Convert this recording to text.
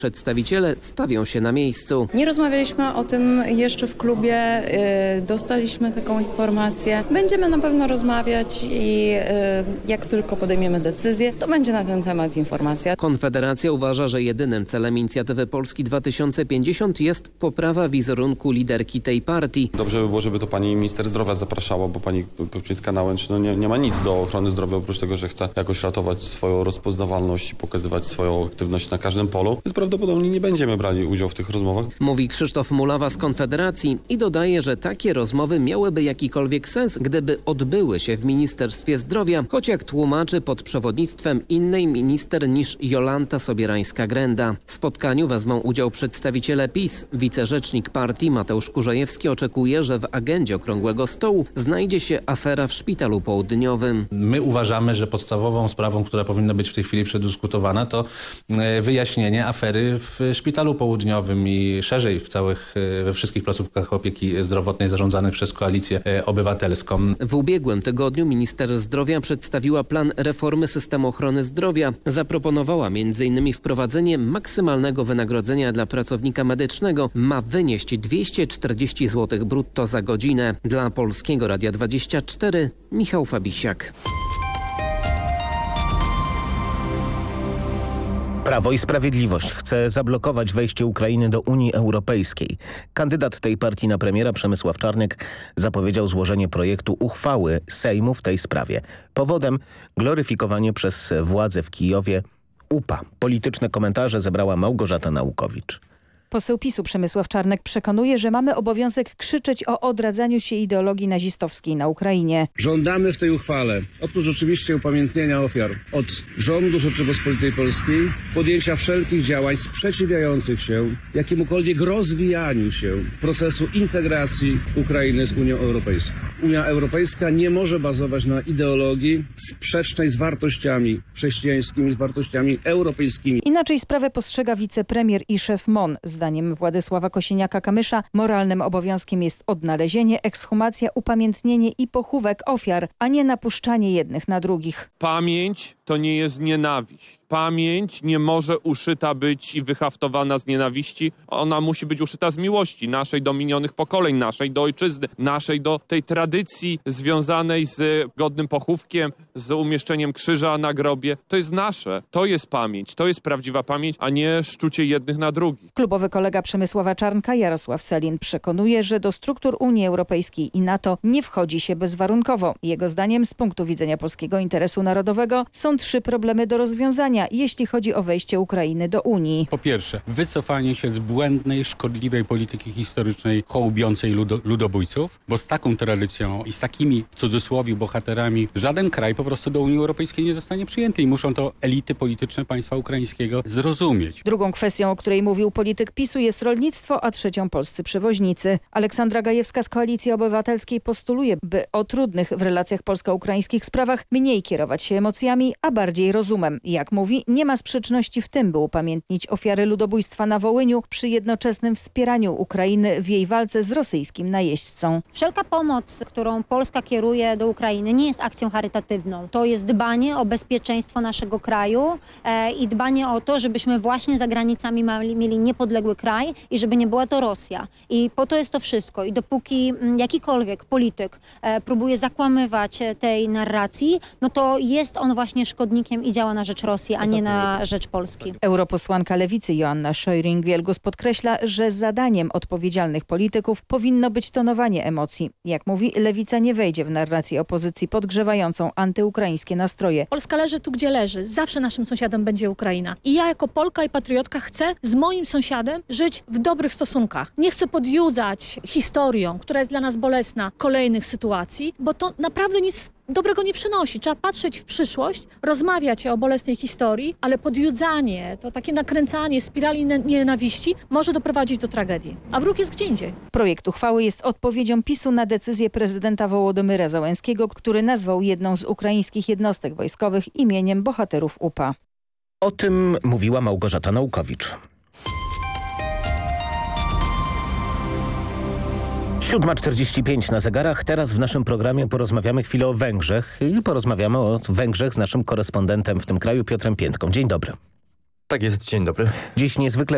Przedstawiciele stawią się na miejscu. Nie rozmawialiśmy o tym jeszcze w klubie, dostaliśmy taką informację. Będziemy na pewno rozmawiać i jak tylko podejmiemy decyzję, to będzie na ten temat informacja. Konfederacja uważa, że jedynym celem inicjatywy Polski 2050 jest poprawa wizerunku liderki tej partii. Dobrze by było, żeby to pani minister zdrowia zapraszała, bo pani Kopczyńska-Nałęcz nie ma nic do ochrony zdrowia, oprócz tego, że chce jakoś ratować swoją rozpoznawalność i pokazywać swoją aktywność na każdym polu. Więc prawdopodobnie nie będziemy brali udziału w tych rozmowach. Mówi Krzysztof Mulawa z Konfederacji i dodaje, że takie rozmowy miałyby jakikolwiek sens, gdyby odbyły się w Ministerstwie Zdrowia, choć jak tłumaczy pod przewodnictwem innej minister niż Jolanta Sobierańska-Grenda. W spotkaniu wezmą udział przedstawiciele PiS. Wicerzecznik partii Mateusz Kurzajewski oczekuje, że w agendzie Okrągłego Stołu znajdzie się afera w Szpitalu Południowym. My uważamy, że podstawową sprawą, która powinna być w tej chwili przedyskutowana, to wyjaśnienie afery w Szpitalu Południowym i szerzej we wszystkich placówkach opieki zdrowotnej zarządzanych przez Koalicję Obywatelską. W ubiegłym tygodniu minister zdrowia przedstawiła plan reformy systemu ochrony zdrowia. Zaproponowała m.in. wprowadzenie maksymalnego wynagrodzenia dla pracownika medycznego. Ma wynieść 240 zł brutto za godzinę. Dla Polskiego Radia 24 Michał Fabisiak. Prawo i Sprawiedliwość chce zablokować wejście Ukrainy do Unii Europejskiej. Kandydat tej partii na premiera Przemysław Czarnek zapowiedział złożenie projektu uchwały Sejmu w tej sprawie. Powodem gloryfikowanie przez władze w Kijowie UPA. Polityczne komentarze zebrała Małgorzata Naukowicz. Poseł PiS-u Przemysław Czarnek przekonuje, że mamy obowiązek krzyczeć o odradzaniu się ideologii nazistowskiej na Ukrainie. Żądamy w tej uchwale, oprócz oczywiście upamiętnienia ofiar, od rządu Rzeczypospolitej Polskiej podjęcia wszelkich działań sprzeciwiających się jakiemukolwiek rozwijaniu się procesu integracji Ukrainy z Unią Europejską. Unia Europejska nie może bazować na ideologii sprzecznej z wartościami chrześcijańskimi, z wartościami europejskimi. Inaczej sprawę postrzega wicepremier i szef MON. Zdaniem Władysława Kosiniaka-Kamysza moralnym obowiązkiem jest odnalezienie, ekshumacja, upamiętnienie i pochówek ofiar, a nie napuszczanie jednych na drugich. Pamięć to nie jest nienawiść. Pamięć nie może uszyta być i wyhaftowana z nienawiści. Ona musi być uszyta z miłości naszej do minionych pokoleń, naszej do ojczyzny, naszej do tej tradycji związanej z godnym pochówkiem, z umieszczeniem krzyża na grobie. To jest nasze, to jest pamięć, to jest prawdziwa pamięć, a nie szczucie jednych na drugich. Klubowy kolega Przemysława Czarnka, Jarosław Sellin, przekonuje, że do struktur Unii Europejskiej i NATO nie wchodzi się bezwarunkowo. Jego zdaniem z punktu widzenia polskiego interesu narodowego są 3 problemy do rozwiązania, jeśli chodzi o wejście Ukrainy do Unii. Po pierwsze, wycofanie się z błędnej, szkodliwej polityki historycznej hołubiącej ludobójców, bo z taką tradycją i z takimi, w cudzysłowie, bohaterami żaden kraj po prostu do Unii Europejskiej nie zostanie przyjęty i muszą to elity polityczne państwa ukraińskiego zrozumieć. Drugą kwestią, o której mówił polityk PiS-u, jest rolnictwo, a trzecią polscy przewoźnicy. Aleksandra Gajewska z Koalicji Obywatelskiej postuluje, by o trudnych w relacjach polsko-ukraińskich sprawach mniej kierować się emocjami, a bardziej rozumem. Jak mówi, nie ma sprzeczności w tym, by upamiętnić ofiary ludobójstwa na Wołyniu przy jednoczesnym wspieraniu Ukrainy w jej walce z rosyjskim najeźdźcą. Wszelka pomoc, którą Polska kieruje do Ukrainy, nie jest akcją charytatywną. To jest dbanie o bezpieczeństwo naszego kraju i dbanie o to, żebyśmy właśnie za granicami mieli niepodległy kraj i żeby nie była to Rosja. I po to jest to wszystko. I dopóki jakikolwiek polityk próbuje zakłamywać tej narracji, no to jest on właśnie szkodnikiem i działa na rzecz Rosji, a nie na rzecz Polski. Europosłanka Lewicy Joanna Scheuring-Wielgus podkreśla, że zadaniem odpowiedzialnych polityków powinno być tonowanie emocji. Jak mówi, Lewica nie wejdzie w narrację opozycji podgrzewającą antyukraińskie nastroje. Polska leży tu, gdzie leży. Zawsze naszym sąsiadem będzie Ukraina. I ja jako Polka i patriotka chcę z moim sąsiadem żyć w dobrych stosunkach. Nie chcę podjudzać historią, która jest dla nas bolesna, kolejnych sytuacji, bo to naprawdę nic dobrego nie przynosi. Trzeba patrzeć w przyszłość, rozmawiać o bolesnej historii, ale podjudzanie, to takie nakręcanie spirali nienawiści może doprowadzić do tragedii. A wróg jest gdzie indziej. Projekt uchwały jest odpowiedzią PiS-u na decyzję prezydenta Wołodymyra Zełenskiego, który nazwał jedną z ukraińskich jednostek wojskowych imieniem bohaterów UPA. O tym mówiła Małgorzata Naukowicz. 7:45 na zegarach. Teraz w naszym programie porozmawiamy chwilę o Węgrzech i porozmawiamy o Węgrzech z naszym korespondentem w tym kraju Piotrem Piętką. Dzień dobry. Tak jest, dzień dobry. Dziś niezwykle